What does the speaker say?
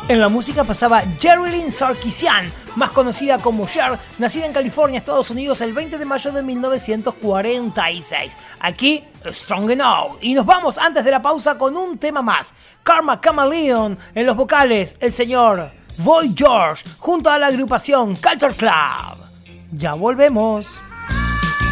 En la música pasaba Jerilyn Sarkisian, más conocida como Cher, nacida en California, Estados Unidos, el 20 de mayo de 1946. Aquí, Strong Enough. Y nos vamos antes de la pausa con un tema más. Karma Chameleon, en los vocales, el señor Boy George, junto a la agrupación Culture Club. Ya volvemos.